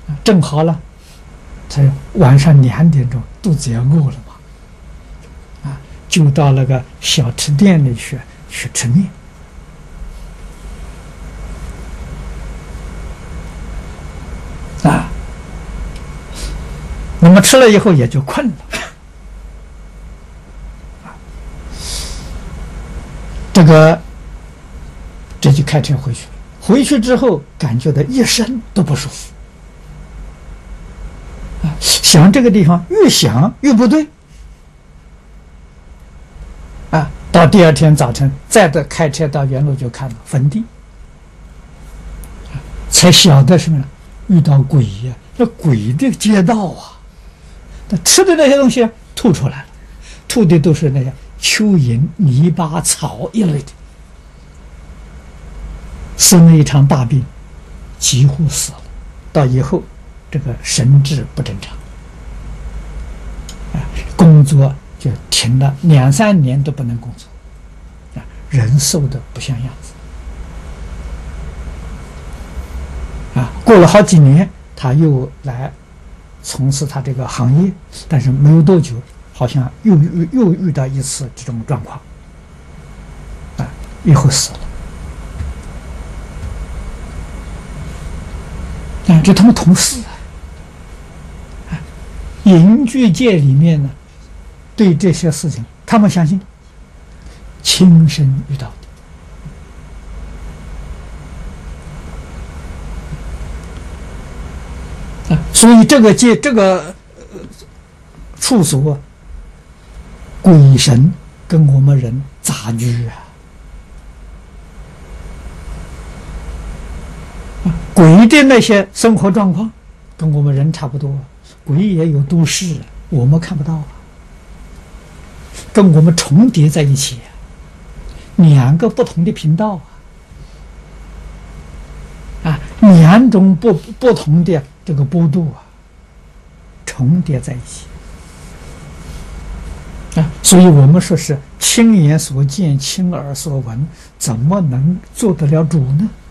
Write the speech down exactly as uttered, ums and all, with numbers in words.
正好了，才晚上两点钟，肚子也饿了嘛，啊，就到那个小吃店里去去吃面。啊，那么吃了以后也就困了，这个这就开车回去，回去之后感觉到一身都不舒服，啊，想这个地方越想越不对，啊，到第二天早晨再的开车到原路就看到坟地，才晓得什么呢？遇到鬼呀、啊，那鬼的街道啊，他吃的那些东西吐出来了，吐的都是那些蚯蚓、泥巴、草一类的，生了一场大病，几乎死了。到以后，这个神志不正常，啊，工作就停了两三年都不能工作，啊，人瘦的不像样子。啊，过了好几年，他又来从事他这个行业，但是没有多久，好像又又又遇到一次这种状况，啊，以后死了。啊，这他们同事啊，隐居界里面呢，对这些事情，他们相信亲身遇到的。所以这个界这个、呃、处所，鬼神跟我们人杂居啊，啊，鬼的那些生活状况跟我们人差不多，鬼也有都市，我们看不到啊，跟我们重叠在一起、啊，两个不同的频道啊，啊，两种不不同的这个波度啊，重叠在一起啊，所以我们说是亲眼所见、亲耳所闻，怎么能做得了主呢？